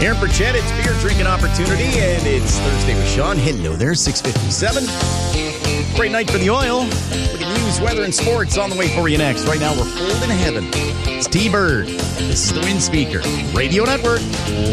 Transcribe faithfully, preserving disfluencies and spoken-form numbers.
Aaron Burchett, it's beer drinking opportunity, and it's Thursday with Sean. Hello there, six fifty-seven. Great night for the oil. Look at news, weather, and sports on the way for you next. Right now, we're holding heaven. It's T-Bird. This is the Wind Speaker Radio Network.